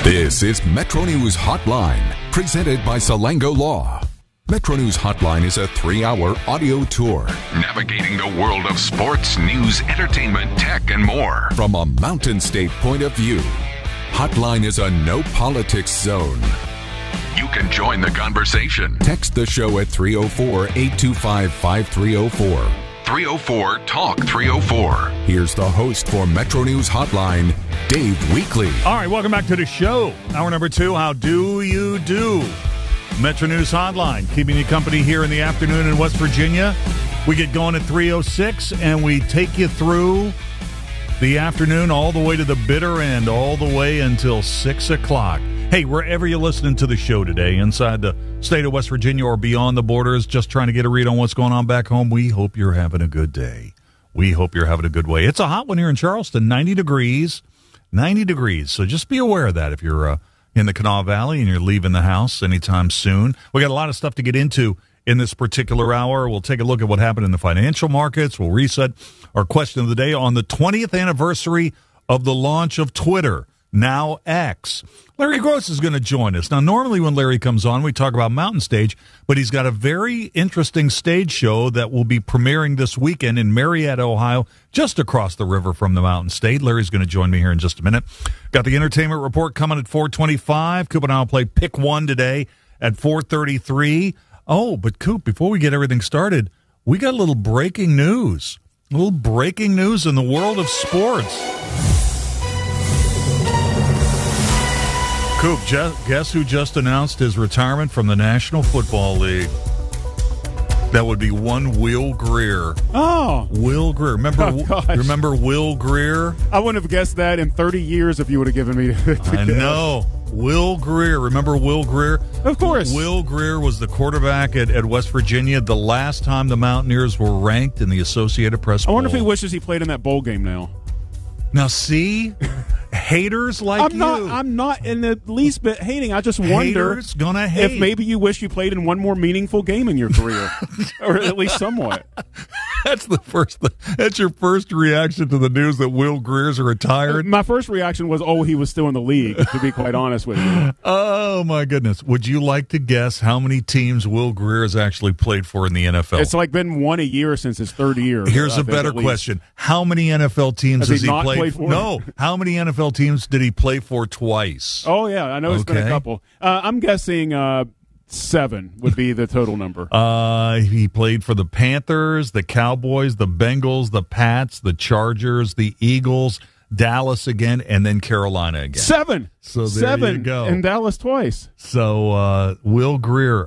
This is Metro News Hotline, presented by Salango Law. Metro News Hotline is a 3-hour audio tour, navigating the world of sports, news, entertainment, tech, and more from a Mountain State point of view. Hotline is a no-politics zone. You can join the conversation. Text the show at 304-825-5304. 304-TALK-304. Here's the host for Metro News Hotline, Dave Weekley. All right, welcome back to the show. Hour number 2, how do you do? Metro News Hotline, keeping you company here in the afternoon in West Virginia. We get going at 3:06, and we take you through the afternoon all the way to the bitter end, all the way until 6 o'clock. Hey, wherever you're listening to the show today, inside the state of West Virginia or beyond the borders, just trying to get a read on what's going on back home, we hope you're having a good day. We hope you're having a good way. It's a hot one here in Charleston, 90 degrees. 90 degrees, so just be aware of that if you're in the Kanawha Valley and you're leaving the house anytime soon. We got a lot of stuff to get into in this particular hour. We'll take a look at what happened in the financial markets. We'll reset our question of the day on the 20th anniversary of the launch of Twitter, now X. Larry Gross is going to join us. Now, normally when Larry comes on, we talk about Mountain Stage, but he's got a very interesting stage show that will be premiering this weekend in Marietta, Ohio, just across the river from the Mountain State. Larry's going to join me here in just a minute. Got the entertainment report coming at 4:25. Coop and I will play Pick One today at 4:33. Oh, but Coop, before we get everything started, we got a little breaking news. A little breaking news in the world of sports. Coop, guess who just announced his retirement from the National Football League? That would be one Will Greer. Oh. Will Greer. Remember Will Greer? I wouldn't have guessed that in 30 years if you would have given me I know. Will Greer. Remember Will Greer? Of course. Will Greer was the quarterback at West Virginia the last time the Mountaineers were ranked in the Associated Press Bowl. I wonder if he wishes he played in that bowl game now. Now, see? Haters like I'm not in the least bit hating. I just wonder Haters gonna hate. if maybe you wish you played in one more meaningful game in your career, or at least somewhat. That's your first reaction to the news that Will Greer's retired? My first reaction was, he was still in the league, to be quite honest with you. Oh, my goodness. Would you like to guess how many teams Will Greer has actually played for in the NFL? It's like been one a year since his third year. Here's a better question. How many NFL teams has he played for? No. How many NFL teams did he play for twice? Oh, yeah. I know it's been a couple. I'm guessing 7 would be the total number. He played for the Panthers, the Cowboys, the Bengals, the Pats, the Chargers, the Eagles, Dallas again, and then Carolina again. 7. So there you go. And Dallas twice. So Will Greer,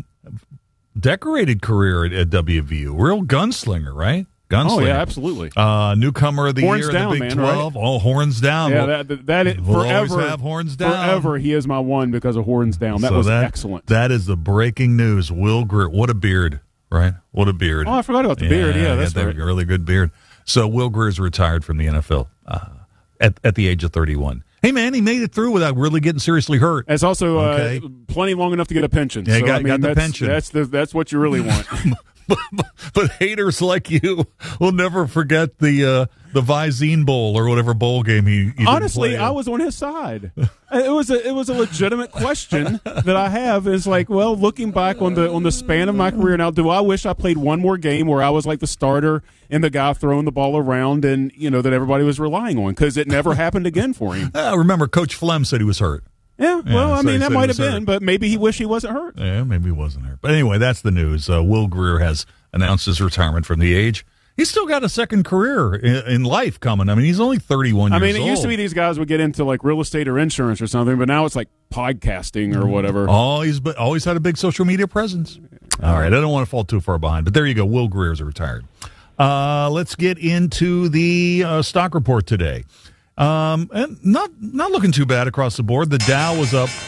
decorated career at WVU. Real gunslinger, right? Gunslinger. Oh, yeah, absolutely. Newcomer of the horns year down, in the Big man, 12. Right? Oh, horns down. Yeah, we'll always have horns down. Forever, he is my one because of horns down. That was excellent. That is the breaking news. Will Greer. What a beard, right? What a beard. Oh, I forgot about the beard. Yeah, that's right. Really good beard. So Will Greer's retired from the NFL at the age of 31. Hey, man, he made it through without really getting seriously hurt. It's also plenty long enough to get a pension. Yeah, got the pension. That's what you really want. But haters like you will never forget the Visine Bowl or whatever bowl game he honestly, didn't play. I was on his side. It was a legitimate question that I have. Is like, well, looking back on the span of my career now, do I wish I played one more game where I was like the starter and the guy throwing the ball around and that everybody was relying on, because it never happened again for him. Remember, Coach Flem said he was hurt. Yeah, well, that might have been, but maybe he wished he wasn't hurt. Yeah, maybe he wasn't hurt. But anyway, that's the news. Will Greer has announced his retirement from the age. He's still got a second career in life coming. I mean, he's only 31 years old. It used to be these guys would get into like real estate or insurance or something, but now it's like podcasting or whatever. Oh, he's always had a big social media presence. All right, I don't want to fall too far behind, but there you go. Will Greer's retired. Let's get into the stock report today. And not looking too bad across the board. The Dow was up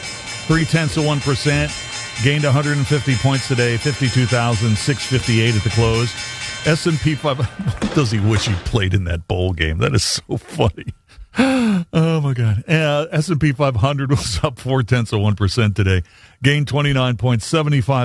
0.3%, gained 150 points today, 52,658 at the close. S&P 500. Does he wish he played in that bowl game? That is so funny. Oh my God. S&P 500 was up 0.4% today, gained 29.75.